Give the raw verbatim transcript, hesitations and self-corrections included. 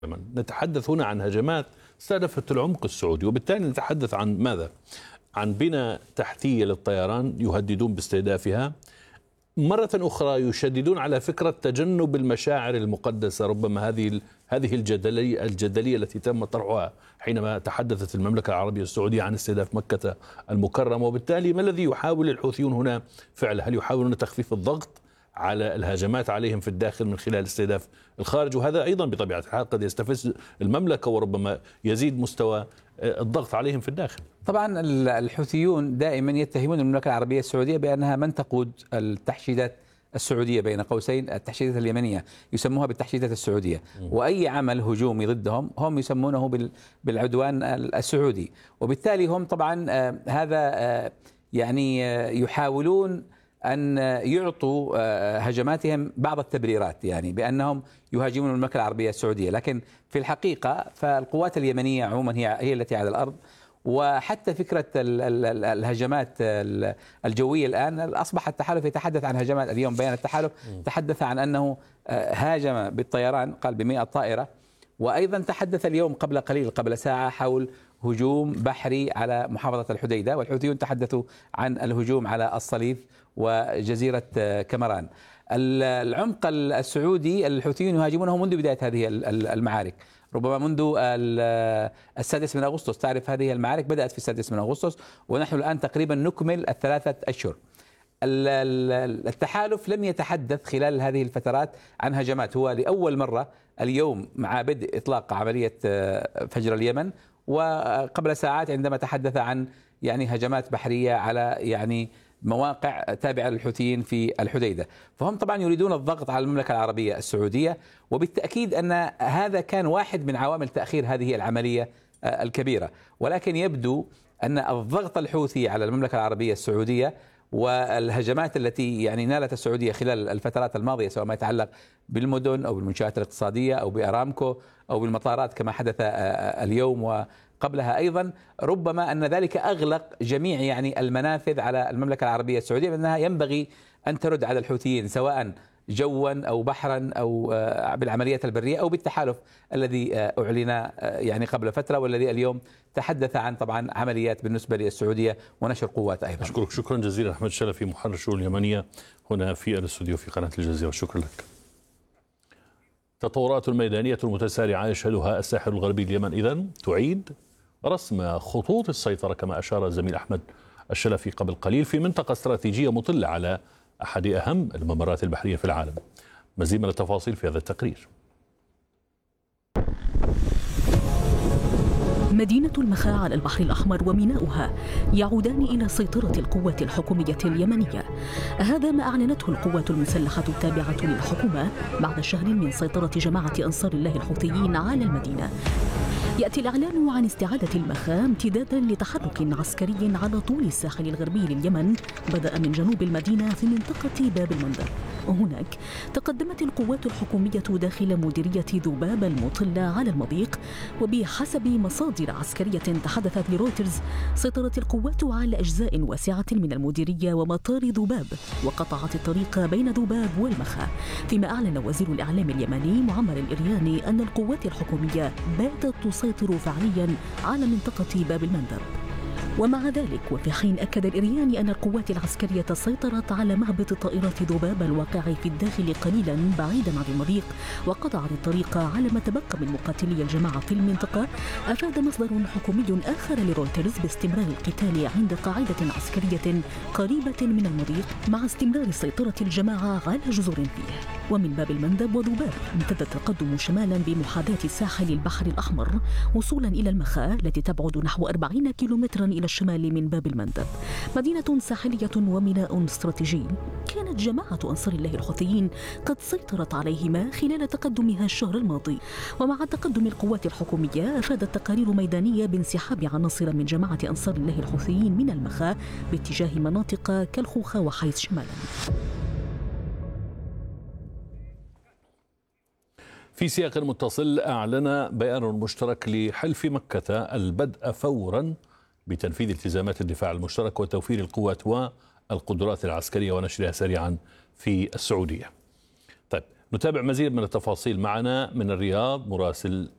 نتحدث هنا عن هجمات استهدفت العمق السعودي، وبالتالي نتحدث عن ماذا؟ عن بناء تحتية للطيران يهددون باستهدافها. مرة أخرى يشددون على فكرة تجنب المشاعر المقدسة، ربما هذه هذه الجدلية الجدلية التي تم طرحها حينما تحدثت المملكة العربية السعودية عن استهداف مكة المكرمة. وبالتالي ما الذي يحاول الحوثيون هنا فعله؟ هل يحاولون تخفيف الضغط على الهجمات عليهم في الداخل من خلال استهداف الخارج؟ وهذا أيضا بطبيعة الحال قد يستفز المملكة وربما يزيد مستوى الضغط عليهم في الداخل. طبعا الحوثيون دائما يتهمون المملكة العربية السعودية بأنها من تقود التحشيدات السعودية، بين قوسين التحشيدات اليمنية يسموها بالتحشيدات السعودية، م. وأي عمل هجومي ضدهم هم يسمونه بالعدوان السعودي. وبالتالي هم طبعا هذا يعني يحاولون أن يعطوا هجماتهم بعض التبريرات، يعني بأنهم يهاجمون المملكة العربية السعودية، لكن في الحقيقة فالقوات اليمنية عموما هي هي التي على الأرض. وحتى فكرة الهجمات الجوية الآن أصبح التحالف يتحدث عن هجمات. اليوم بيان التحالف تحدث عن أنه هاجم بالطيران قال بمئة طائرة، وأيضا تحدث اليوم قبل قليل قبل ساعة حول هجوم بحري على محافظة الحديدة، والحوثيون تحدثوا عن الهجوم على الصليف وجزيرة كمران. العمق السعودي الحوثيون يهاجمونه منذ بداية هذه المعارك، ربما منذ السادس من أغسطس. تعرف هذه المعارك بدأت في السادس من أغسطس ونحن الآن تقريبا نكمل الثلاثة أشهر. التحالف لم يتحدث خلال هذه الفترات عن هجمات، هو لأول مرة اليوم مع بدء إطلاق عملية فجر اليمن، وقبل ساعات عندما تحدث عن يعني هجمات بحرية على يعني مواقع تابعة للحوثيين في الحديدة. فهم طبعا يريدون الضغط على المملكة العربية السعودية، وبالتأكيد أن هذا كان واحد من عوامل تأخير هذه العملية الكبيرة. ولكن يبدو أن الضغط الحوثي على المملكة العربية السعودية والهجمات التي يعني نالت السعودية خلال الفترات الماضية، سواء ما يتعلق بالمدن أو بالمنشآت الاقتصادية أو بأرامكو أو بالمطارات كما حدث اليوم وقبلها أيضا، ربما أن ذلك أغلق جميع يعني المنافذ على المملكة العربية السعودية، بأنها ينبغي أن ترد على الحوثيين سواء جوا أو بحرا أو بالعمليات البرية أو بالتحالف الذي أعلن يعني قبل فترة، والذي اليوم تحدث عن طبعا عمليات بالنسبة للسعودية ونشر قوات أيضا. أشكرك شكرا جزيلا أحمد الشلفي، محرر الشؤون اليمنية هنا في الاستوديو في قناة الجزيرة، شكرا لك. تطورات ميدانية متسارعة يشهدها الساحل الغربي اليمن إذن تعيد رسم خطوط السيطرة كما أشار الزميل أحمد الشلفي قبل قليل في منطقة استراتيجية مطلة على أحد أهم الممرات البحرية في العالم. مزيد من التفاصيل في هذا التقرير. مدينة المخا على البحر الأحمر وميناؤها يعودان إلى سيطرة القوات الحكومية اليمنية. هذا ما أعلنته القوات المسلحة التابعة للحكومة بعد شهر من سيطرة جماعة أنصار الله الحوثيين على المدينة. يأتي الإعلان عن استعادة المخا امتدادا لتحرك عسكري على طول الساحل الغربي لليمن، بدأ من جنوب المدينة في منطقة باب المندب. وهناك تقدمت القوات الحكومية داخل مديرية ذباب المطلة على المضيق، وبحسب مصادر عسكرية تحدثت لرويترز سيطرت القوات على أجزاء واسعة من المديرية ومطار ذباب، وقطعت الطريق بين ذباب والمخا. فيما أعلن وزير الإعلام اليمني معمر الإرياني أن القوات الحكومية باتت تسيطر فعليا على منطقة باب المندب. ومع ذلك وفي حين أكد الإرياني أن القوات العسكرية سيطرت على مهبط طائرات ذباب الواقع في الداخل قليلا بعيدا عن المضيق وقطعت الطريق على ما تبقى من مقاتلي الجماعة في المنطقة، أفاد مصدر حكومي آخر لرويترز باستمرار القتال عند قاعدة عسكرية قريبة من المضيق مع استمرار سيطرة الجماعة على جزر فيه. ومن باب المندب وذباب امتد التقدم شمالا بمحاذاة ساحل البحر الأحمر وصولا إلى المخا التي تبعد نحو أربعين كيلومترا إلى الشمال من باب المندب، مدينة ساحلية وميناء استراتيجي كانت جماعة أنصار الله الحوثيين قد سيطرت عليهما خلال تقدمها الشهر الماضي. ومع تقدم القوات الحكومية أفادت تقارير ميدانية بانسحاب عناصر من جماعة أنصار الله الحوثيين من المخا باتجاه مناطق كالخوخة وحيث شمالا. في سياق متصل أعلن بيان مشترك لحلف مكة البدء فورا بتنفيذ التزامات الدفاع المشترك وتوفير القوات والقدرات العسكرية ونشرها سريعا في السعودية. طيب نتابع مزيد من التفاصيل. معنا من الرياض مراسل